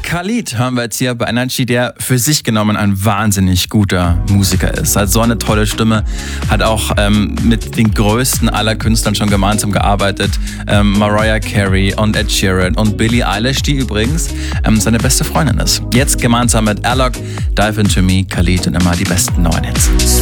Khalid hören wir jetzt hier bei Energy, der für sich genommen ein wahnsinnig guter Musiker ist. Hat so eine tolle Stimme, hat auch mit den größten aller Künstlern schon gemeinsam gearbeitet. Mariah Carey und Ed Sheeran und Billie Eilish, die übrigens seine beste Freundin ist. Jetzt gemeinsam mit Alok, Dive Into Me, Khalid und immer die besten neuen Hits.